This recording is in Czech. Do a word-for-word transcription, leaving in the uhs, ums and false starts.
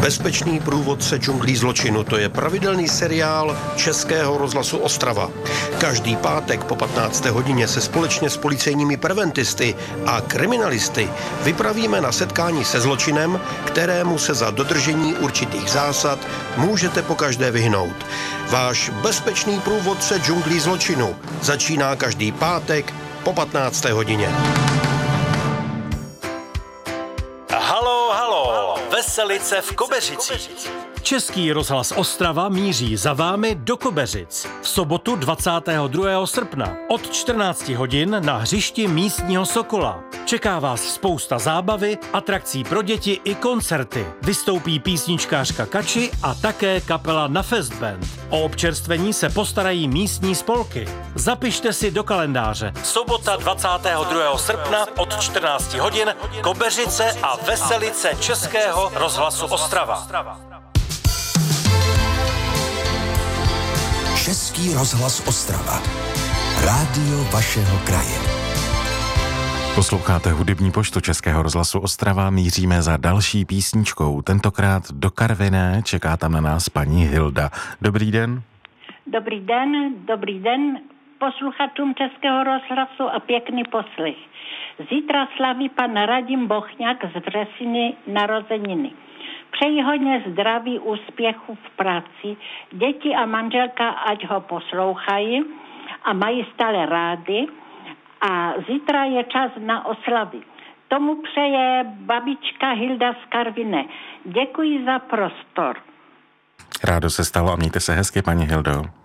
Bezpečný průvodce džunglí zločinu, to je pravidelný seriál Českého rozhlasu Ostrava. Každý pátek po patnácté hodině se společně s policejními preventisty a kriminalisty vypravíme na setkání se zločinem, kterému se za dodržení určitých zásad můžete pokaždé vyhnout. Váš bezpečný průvodce džunglí zločinu začíná každý pátek po patnácté hodině. Halo, halo, Veselice v Kobeřicích. Český rozhlas Ostrava míří za vámi do Kobeřic. V sobotu dvacátého druhého srpna od čtrnácti hodin na hřišti místního Sokola. Čeká vás spousta zábavy, atrakcí pro děti i koncerty. Vystoupí písničkářka Kači a také kapela Na Fest Band. O občerstvení se postarají místní spolky. Zapište si do kalendáře. Sobota dvacátého druhého srpna od čtrnácti hodin Kobeřice a Veselice Českého rozhlasu Ostrava. Český rozhlas Ostrava. Rádio vašeho kraje. Posloucháte hudební poštu Českého rozhlasu Ostrava, míříme za další písničkou. Tentokrát do Karviné, čeká tam na nás paní Hilda. Dobrý den. Dobrý den, dobrý den posluchačům Českého rozhlasu a pěkný poslech. Zítra slaví pan Radim Bochňák z Vřesiny narozeniny. Přeji hodně zdraví, úspěchu v práci, děti a manželka ať ho poslouchají a mají stále rádi. A zítra je čas na oslavy. Tomu přeje babička Hilda z Karviné. Děkuji za prostor. Rádo se stalo a mějte se hezky, paní Hildo.